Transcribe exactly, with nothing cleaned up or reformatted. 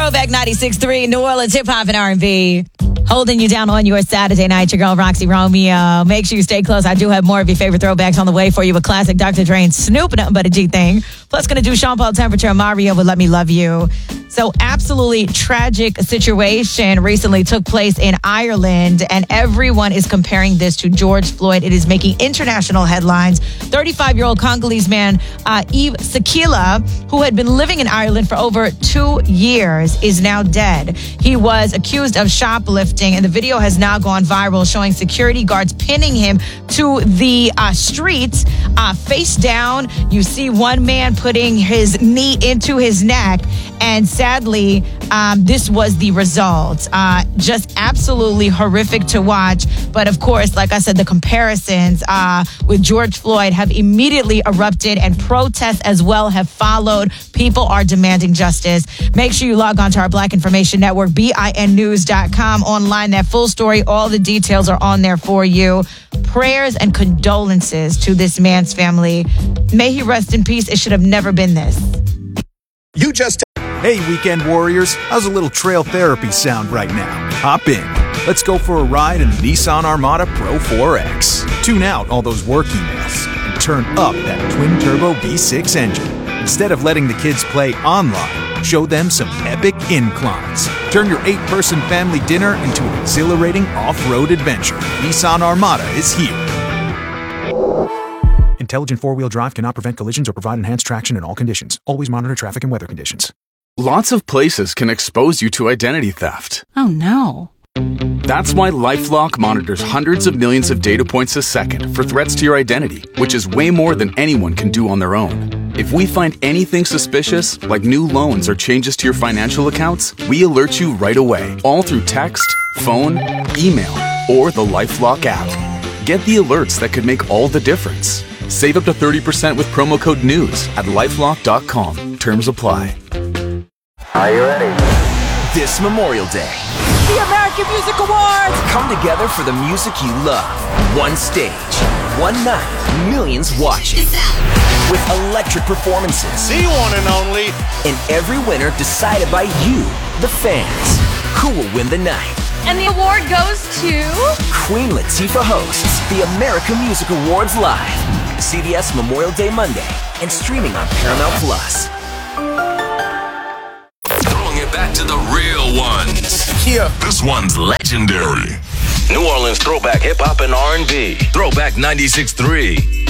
Throwback ninety-six point three, New Orleans hip hop and R and B. Holding you down on your Saturday night, your girl Roxy Romeo. Make sure you stay close. I do have more of your favorite throwbacks on the way for you with classic Doctor Dre and Snoop, nothing but a G thing. Plus, going to do Sean Paul Temperature and Mario with Let Me Love You. So, absolutely tragic situation recently took place in Ireland, and everyone is comparing this to George Floyd. It is making international headlines. thirty-five-year-old Congolese man, uh, Yves Sekila, who had been living in Ireland for over two years, is now dead. He was accused of shoplifting, and the video has now gone viral, showing security guards pinning him to the uh, streets, uh, face down. You see one man putting his knee into his neck, and sadly, um, this was the result. Uh, just absolutely horrific to watch. But of course, like I said, the comparisons uh, with George Floyd have immediately erupted, and protests as well have followed. People are demanding justice. Make sure you log on to our Black Information Network, B I N news dot com. Online, that full story, all the details are on there for you. Prayers and condolences to this man's family. May he rest in peace. It should have never been this. You just... Hey, weekend warriors, how's a little trail therapy sound right now? Hop in. Let's go for a ride in the Nissan Armada Pro four X. Tune out all those work emails and turn up that twin-turbo V six engine. Instead of letting the kids play online, show them some epic inclines. Turn your eight-person family dinner into an exhilarating off-road adventure. Nissan Armada is here. Intelligent four-wheel drive cannot prevent collisions or provide enhanced traction in all conditions. Always monitor traffic and weather conditions. Lots of places can expose you to identity theft. Oh, no. That's why LifeLock monitors hundreds of millions of data points a second for threats to your identity, which is way more than anyone can do on their own. If we find anything suspicious, like new loans or changes to your financial accounts, we alert you right away, all through text, phone, email, or the LifeLock app. Get the alerts that could make all the difference. Save up to thirty percent with promo code NEWS at lifelock dot com. Terms apply. Are you ready? This Memorial Day, the American Music Awards come together for the music you love. One stage, one night, millions watching. With electric performances. The one and only. And every winner decided by you, the fans. Who will win the night? And the award goes to... Queen Latifah hosts the American Music Awards live. C B S Memorial Day Monday and streaming on Paramount Plus. Back to the real ones. Yeah. This one's legendary. New Orleans throwback hip hop and R and B. Throwback ninety-six point three.